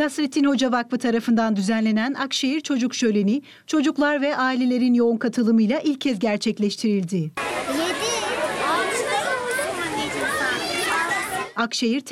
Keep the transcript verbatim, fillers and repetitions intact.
Nasrettin Hoca Vakfı tarafından düzenlenen Akşehir Çocuk Şöleni, çocuklar ve ailelerin yoğun katılımıyla ilk kez gerçekleştirildi. Akşehir